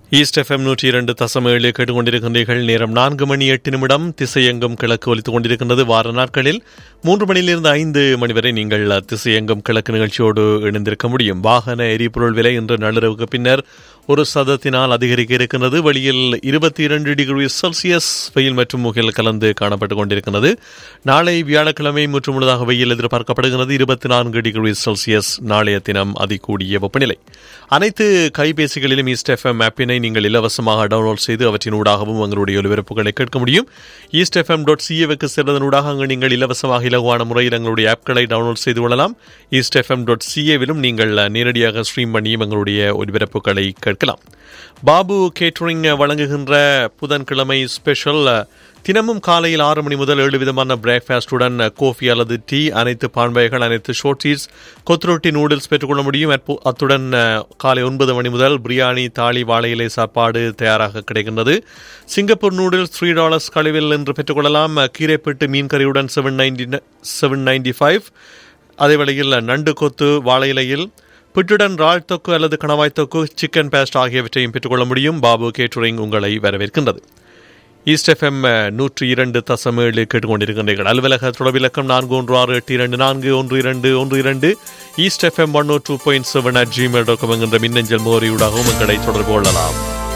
East FM 102.7 கேட்டுக்கொண்டிருக்கின்றீர்கள். நேரம் 4:08 திசையெங்கும் கிழக்கு ஒலித்துக் கொண்டிருக்கின்றது. வார நாட்களில் 3 மணியிலிருந்து 5 மணி வரை நீங்கள் திசையெங்கும் கிழக்கு நிகழ்ச்சியோடு இணைந்திருக்க முடியும். வாகன எரிபொருள் விலை இன்று நள்ளிரவுக்கு பின்னர் 1% அதிகரிக்க இருக்கின்றது. வெளியில் 22 டிகிரி செல்சியஸ் வெயில் மற்றும் முகில் கலந்து காணப்பட்டுக் கொண்டிருக்கின்றது. நாளை வியாழக்கிழமை முற்று முழுதாக வெயில் எதிர்பார்க்கப்படுகிறது. 24 டிகிரி செல்சியஸ் நாளைய தினம் அதிகூடிய வெப்பநிலை. அனைத்து கைபேசிகளிலும் ஈஸ்ட் எஃப்எம் ஆப்பினை நீங்கள் இலவசமாக டவுன்லோட் செய்து அவற்றினூடாகவும் எங்களுடைய ஒலிபரப்புகளை கேட்க முடியும். eastfm.ca செல்வதனூடாக அங்கு நீங்கள் இலவசமாக இலகுவான முறையில் எங்களுடைய ஆப்களை டவுன்லோட் செய்து கொள்ளலாம். eastfm.ca நீங்கள் நேரடியாக ஸ்ட்ரீம் பண்ணியும் எங்களுடைய ஒலிபரப்புகளை கேட்கலாம். பாபு கேட்டரிங் வழங்குகின்ற புதன்கிழமை ஸ்பெஷல் தினமும் காலையில் 6 மணி முதல் 7 விதமான பிரேக்ஃபாஸ்டுடன் கோஃபி அல்லது டீ, அனைத்து பான்வைகள், அனைத்து ஷோர்ட்ஸீஸ், கொத்ரொட்டி நூடுல்ஸ் பெற்றுக்கொள்ள முடியும். அத்துடன் காலை 9 மணி முதல் பிரியாணி, தாலி, வாழை இலை சாப்பாடு தயாராக கிடைக்கின்றது. சிங்கப்பூர் நூடுல்ஸ் $3 கழிவில் என்று பெற்றுக்கொள்ளலாம். கீரைப்பட்டு மீன் கறியுடன் $7.95. அதே வேளையில் நண்டு கொத்து வாழை இலையில் பிட்டுடன் ரால் தொக்கு அல்லது கணவாய் தொக்கு, சிக்கன் பேஸ்ட் ஆகியவற்றையும் பெற்றுக்கொள்ள முடியும். பாபு கேட்டரிங் உங்களை வரவேற்கின்றது. ஈஸ்ட் எஃப்எம் 102.7 கேட்டுக்கொண்டிருக்கின்றீர்கள். அலுவலக தொடர்பிலக்கம் 4162241212. ஈஸ்ட் எஃப்எம் 102.7 @gmail.com என்கின்ற மின்னஞ்சல் முகவரியூடாகவும் எங்களை தொடர்பு கொள்ளலாம்.